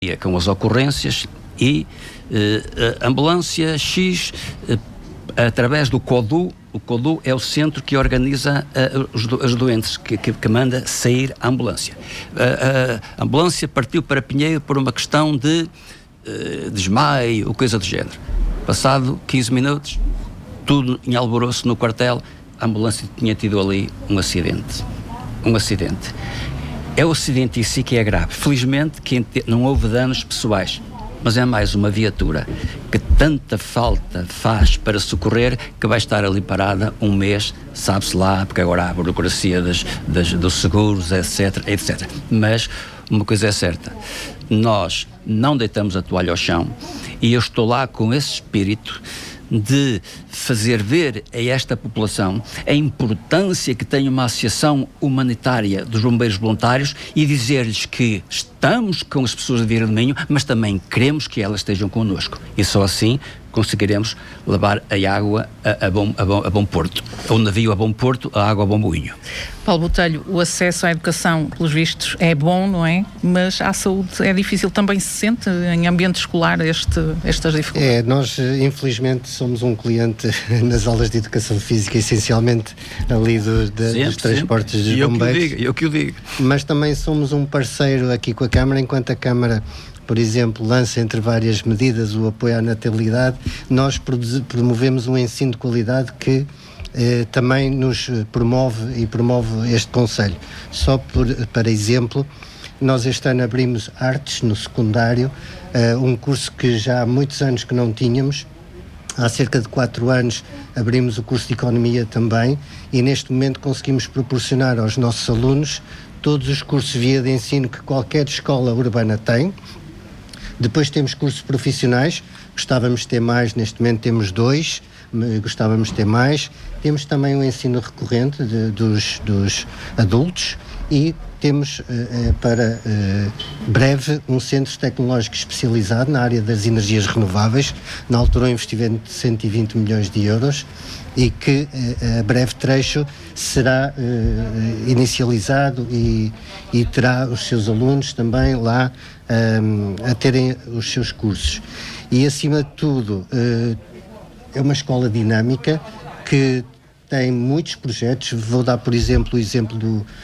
com as ocorrências e a ambulância X, através do CODU. O CODU é o centro que organiza os doentes, que manda sair a ambulância. A ambulância partiu para Pinheiro por uma questão de desmaio ou coisa do género. Passado 15 minutos, tudo em alvoroço no quartel, a ambulância tinha tido ali um acidente. É o acidente em si que é grave. Felizmente que não houve danos pessoais, mas é mais uma viatura que tanta falta faz para socorrer que vai estar ali parada um mês, sabe-se lá, porque agora há a burocracia dos seguros, etc. Mas uma coisa é certa, nós não deitamos a toalha ao chão e eu estou lá com esse espírito de fazer ver a esta população a importância que tem uma associação humanitária dos bombeiros voluntários e dizer-lhes que estamos com as pessoas de Vieira do Minho, mas também queremos que elas estejam connosco. E só assim conseguiremos levar a água a bom porto. O navio a bom porto, a água a bom moinho. Paulo Botelho, o acesso à educação, pelos vistos, é bom, não é? Mas à saúde é difícil. Também se sente em ambiente escolar estas dificuldades? Nós, infelizmente, somos um cliente nas aulas de educação física, essencialmente ali dos transportes dos bombeiros. Eu que o digo. Mas também somos um parceiro aqui com a Câmara, enquanto a Câmara, por exemplo, lança entre várias medidas o apoio à natalidade, nós promovemos um ensino de qualidade que também nos promove este concelho. Só para exemplo, nós este ano abrimos artes no secundário, um curso que já há muitos anos que não tínhamos. Há cerca de 4 anos abrimos o curso de Economia também e neste momento conseguimos proporcionar aos nossos alunos todos os cursos via de ensino que qualquer escola urbana tem. Depois temos cursos profissionais, gostávamos de ter mais, neste momento temos 2, gostávamos de ter mais. Temos também o ensino recorrente dos adultos e temos para breve um centro tecnológico especializado na área das energias renováveis, na altura um investimento de 120 milhões de euros e que a breve trecho será inicializado e terá os seus alunos também lá a terem os seus cursos. E acima de tudo é uma escola dinâmica que tem muitos projetos. Vou dar, por exemplo, o exemplo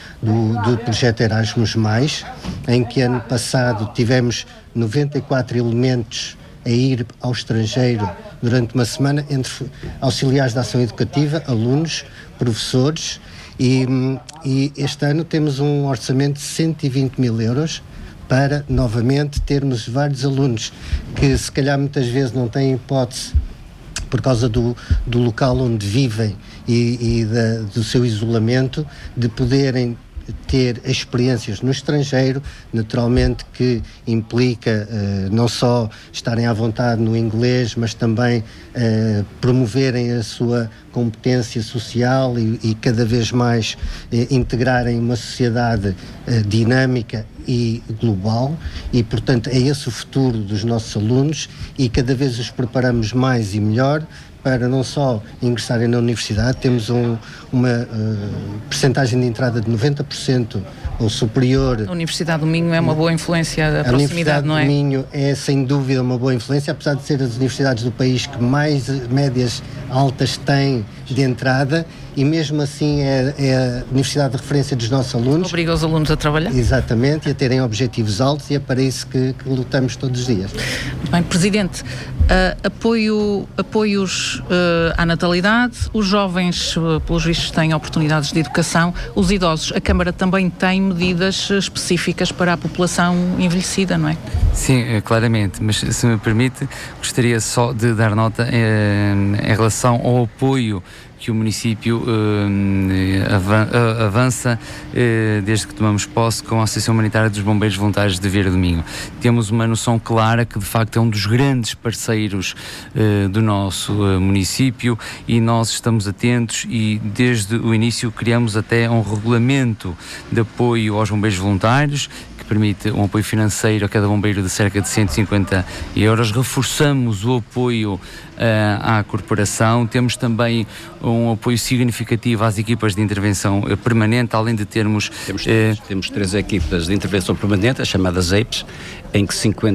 do projeto Erasmus+, em que ano passado tivemos 94 elementos a ir ao estrangeiro durante uma semana, entre auxiliares de ação educativa, alunos, professores, e este ano temos um orçamento de 120 mil euros para, novamente, termos vários alunos que, se calhar, muitas vezes não têm hipótese por causa do local onde vivem e do seu isolamento, de poderem ter experiências no estrangeiro, naturalmente que implica não só estarem à vontade no inglês, mas também promoverem a sua competência social e cada vez mais integrarem uma sociedade dinâmica e global, e portanto é esse o futuro dos nossos alunos e cada vez os preparamos mais e melhor para não só ingressarem na universidade. Temos uma percentagem de entrada de 90% ou superior. A Universidade do Minho é uma boa influência da proximidade, não é? A Universidade do Minho é sem dúvida uma boa influência, apesar de ser as universidades do país que mais médias altas têm de entrada, e mesmo assim é a universidade de referência dos nossos alunos. Obriga os alunos a trabalhar. Exatamente, e a terem objetivos altos, e é para isso que lutamos todos os dias. Bem, Presidente, apoios à natalidade, os jovens, pelos vistos, têm oportunidades de educação, os idosos, a Câmara também tem medidas específicas para a população envelhecida, não é? Sim, claramente, mas se me permite, gostaria só de dar nota em relação ao apoio que o município avança desde que tomamos posse com a Associação Humanitária dos Bombeiros Voluntários de Vieira do Minho. Temos uma noção clara que de facto é um dos grandes parceiros do nosso município, e nós estamos atentos e desde o início criamos até um regulamento de apoio aos bombeiros voluntários, que permite um apoio financeiro a cada bombeiro de cerca de 150 euros. Reforçamos o apoio à corporação, temos também um apoio significativo às equipas de intervenção permanente, além de temos 3 equipas de intervenção permanente, as chamadas EIPs, em que